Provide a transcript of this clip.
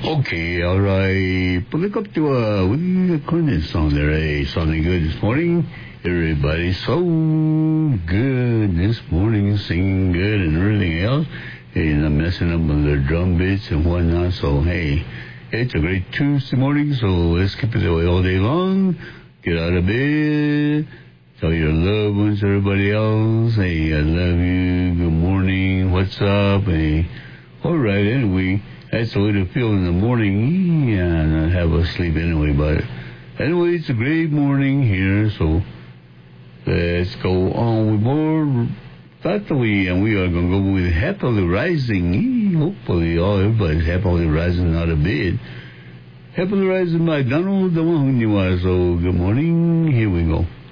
Okay, all right. Look up to what the current song there, Sounding good this morning. Everybody's so good this morning, singing good and everything else. Hey, not messing up on the drum beats and whatnot. So, hey, it's a great Tuesday morning, so let's keep it that way all day long. Get out of bed. Tell your loved ones, everybody else, hey, I love you. Good morning. What's up? Hey, all right, anyway. That's the way to feel in the morning. Yeah, not have a sleep anyway, but anyway, it's a great morning here, so let's go on with more factory, and we are going to go with Happily Rising. Hopefully, everybody's happily rising out of bed. Happily Rising by Donald the one who knew us. So, good morning. Here we go.